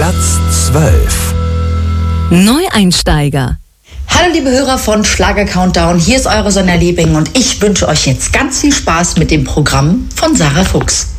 Platz 12. Neueinsteiger. Hallo liebe Hörer von Schlager Countdown, hier ist eure Sonja Liebing und ich wünsche euch jetzt ganz viel Spaß mit dem Programm von Sarah Fuchs.